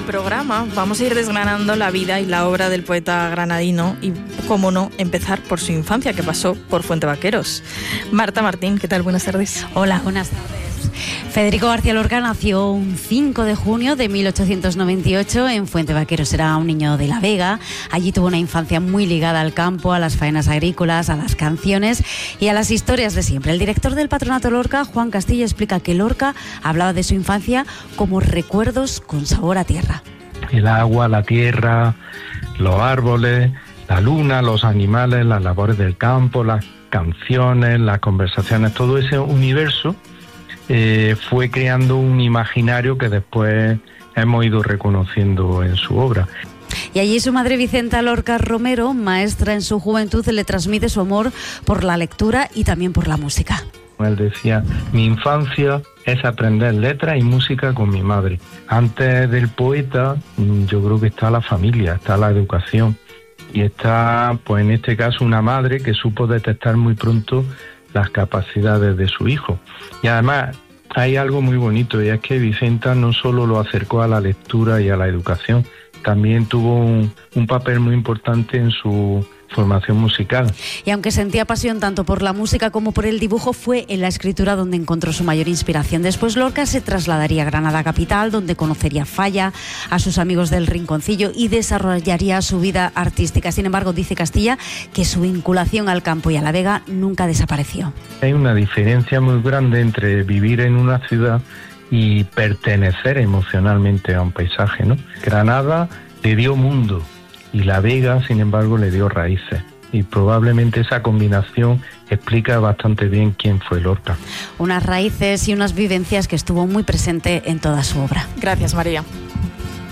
programa vamos a ir desgranando la vida y la obra del poeta granadino y, cómo no, empezar por su infancia, que pasó por Fuentevaqueros. Marta Martín, ¿qué tal? Buenas tardes. Hola, buenas tardes. Federico García Lorca nació un 5 de junio de 1898 en Fuentevaqueros. Era un niño de La Vega. Allí tuvo una infancia muy ligada al campo, a las faenas agrícolas, a las canciones y a las historias de siempre. El director del Patronato Lorca, Juan Castillo, explica que Lorca hablaba de su infancia como recuerdos con sabor a tierra. El agua, la tierra, los árboles, la luna, los animales, las labores del campo, las canciones, las conversaciones, todo ese universo fue creando un imaginario que después hemos ido reconociendo en su obra. Y allí su madre Vicenta Lorca Romero, maestra en su juventud, le transmite su amor por la lectura y también por la música. Él decía, mi infancia es aprender letras y música con mi madre. Antes del poeta, yo creo que está la familia, está la educación. Y está, pues en este caso, una madre que supo detectar muy pronto las capacidades de su hijo. Y además hay algo muy bonito, y es que Vicenta no solo lo acercó a la lectura y a la educación, también tuvo un papel muy importante en su formación musical. Y aunque sentía pasión tanto por la música como por el dibujo, fue en la escritura donde encontró su mayor inspiración. Después Lorca se trasladaría a Granada capital, donde conocería a Falla, a sus amigos del Rinconcillo y desarrollaría su vida artística. Sin embargo, dice Castilla que su vinculación al campo y a La Vega nunca desapareció. Hay una diferencia muy grande entre vivir en una ciudad y pertenecer emocionalmente a un paisaje, ¿no? Granada le dio mundo y La Vega, sin embargo, le dio raíces. Y probablemente esa combinación explica bastante bien quién fue Lorca. Unas raíces y unas vivencias que estuvo muy presente en toda su obra. Gracias, María.